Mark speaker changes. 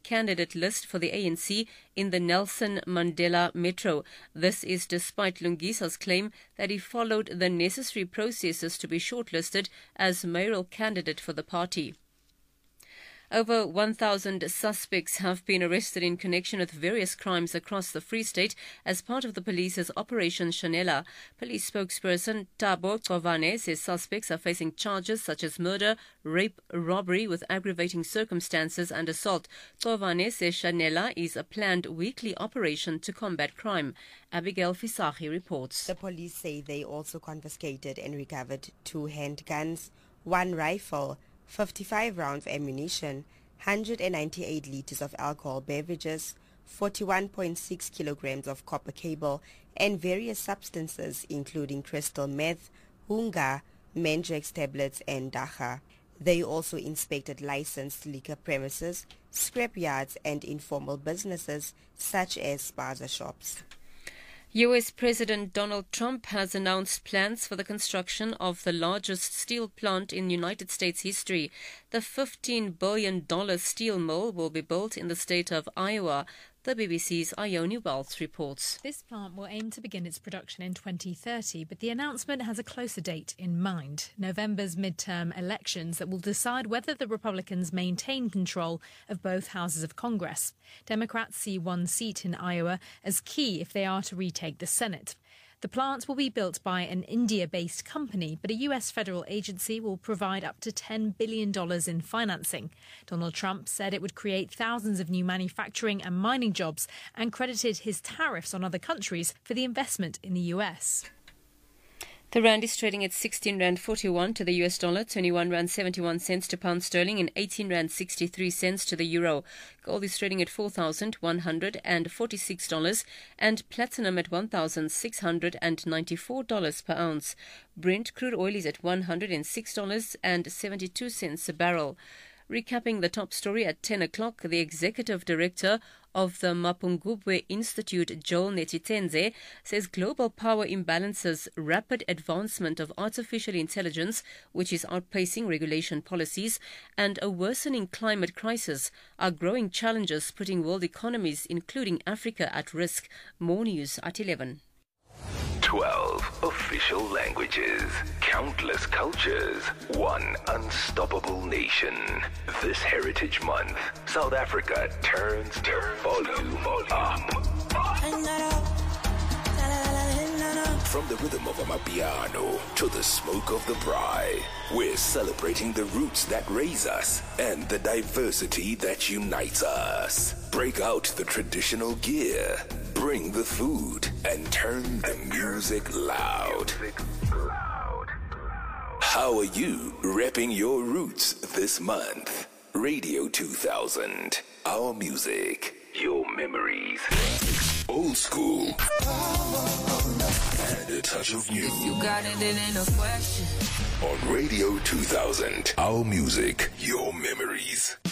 Speaker 1: candidate list for the ANC in the Nelson Mandela Metro. This is despite Lungisa's claim that he followed the necessary processes to be shortlisted as mayoral candidate for the party. Over 1,000 suspects have been arrested in connection with various crimes across the Free State as part of the police's Operation Shanela. Police spokesperson Tabo Kovane says suspects are facing charges such as murder, rape, robbery with aggravating circumstances and assault. Kovane says Shanela is a planned weekly operation to combat crime. Abigail Fisahi reports.
Speaker 2: The police say they also confiscated and recovered 2 handguns, 1 rifle, 55 rounds of ammunition, 198 liters of alcohol beverages, 41.6 kilograms of copper cable, and various substances including crystal meth, hunga, Mendrax tablets, and dacha. They also inspected licensed liquor premises, scrap yards, and informal businesses such as spaza shops.
Speaker 1: U.S. President Donald Trump has announced plans for the construction of the largest steel plant in United States history. The $15 billion steel mill will be built in the state of Iowa. The BBC's Ione Wells reports.
Speaker 3: This plant will aim to begin its production in 2030, but the announcement has a closer date in mind, November's midterm elections that will decide whether the Republicans maintain control of both houses of Congress. Democrats see one seat in Iowa as key if they are to retake the Senate. The plant will be built by an India-based company, but a U.S. federal agency will provide up to $10 billion in financing. Donald Trump said it would create thousands of new manufacturing and mining jobs and credited his tariffs on other countries for the investment in the U.S.
Speaker 1: The rand is trading at 16 rand 41 to the US dollar, 21 rand 71 cents to pound sterling, and 18 rand 63 cents to the euro. Gold is trading at $4,146, and platinum at $1,694 per ounce. Brent crude oil is at $106.72 a barrel. Recapping the top story at 10 o'clock, the executive director of the Mapungubwe Institute, Joel Netitenze, says global power imbalances, rapid advancement of artificial intelligence, which is outpacing regulation policies, and a worsening climate crisis are growing challenges putting world economies, including Africa, at risk. More news at 11.
Speaker 4: 12 official languages, countless cultures, one unstoppable nation. This Heritage Month, South Africa turns volume up. From the rhythm of Amapiano to the smoke of the braai, we're celebrating the roots that raise us and the diversity that unites us. Break out the traditional gear, bring the food, and turn the music loud. How are you repping your roots this month? Radio 2000, our music, your memories. Old school and a touch of new.
Speaker 5: You got it, it ain't a question.
Speaker 4: On Radio 2000, our music, your memories.